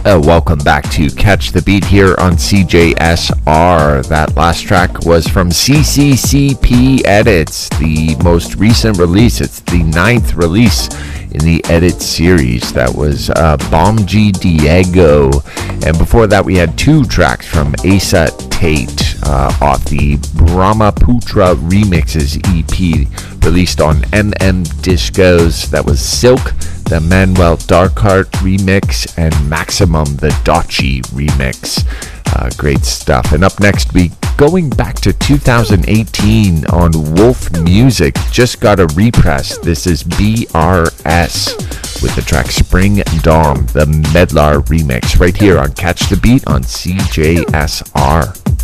Welcome back to Catch the Beat here on CJSR. That last track was from CCCP Edits, the most recent release. It's the 9th release in the Edit series. That was Bomji Diego. And before that, we had 2 tracks from Asa Tate off the Brahmaputra Remixes EP released on NM Discos. That was Silk, the Manuel Darkheart remix, and Maximum, the Dachi remix. Great stuff. And up next, we going back to 2018 on Wolf Music. Just got a repress. This is BRS with the track Spring Dawn, the Medlar remix, right here on Catch the Beat on CJSR.